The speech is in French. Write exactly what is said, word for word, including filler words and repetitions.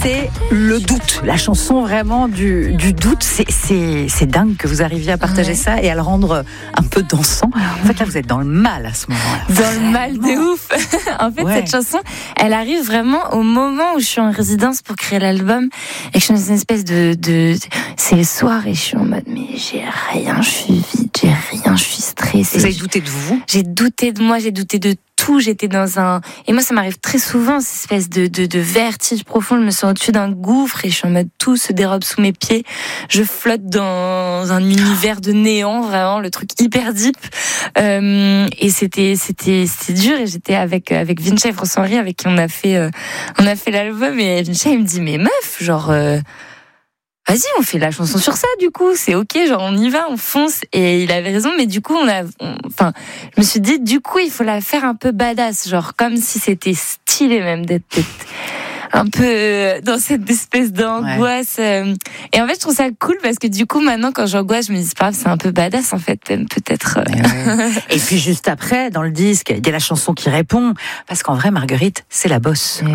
c'est le doute, la chanson vraiment du, du doute. C'est, c'est, c'est dingue que vous arriviez à partager ouais. ça et à le rendre un peu dansant. En fait, là, vous êtes dans le mal à ce moment-là. Dans le mal de ouf. En fait, ouais. cette chanson, elle arrive vraiment au moment où je suis en résidence pour créer l'album et que je suis dans une espèce de, de, c'est le soir et je suis en mode, mais j'ai rien, je suis vide, j'ai rien, je suis stressée. Vous avez douté de vous? J'ai douté de moi, j'ai douté de tout, j'étais dans un... Et moi, ça m'arrive très souvent, cette espèce de, de, de vertige profond. Je me sens au-dessus d'un gouffre et je suis en mode tout se dérobe sous mes pieds. Je flotte dans un univers de néant, vraiment, le truc hyper deep. Euh, et c'était, c'était, c'était dur. Et j'étais avec, avec Vinci et François-Henri, avec qui on a fait, euh, on a fait l'album. Et Vinci, il me dit, mais meuf, genre... Euh, vas-y, on fait la chanson sur ça, du coup, c'est ok, genre on y va, on fonce. Et il avait raison, mais du coup, on a, on, enfin, je me suis dit, du coup, il faut la faire un peu badass, genre comme si c'était stylé même d'être, d'être un peu dans cette espèce d'angoisse. Ouais. Et en fait, je trouve ça cool parce que du coup, maintenant, quand j'angoisse, je me dis, c'est pas grave, c'est un peu badass, en fait, même peut-être. Ouais. Et puis juste après, dans le disque, il y a la chanson qui répond, parce qu'en vrai, Marguerite, c'est la bosse.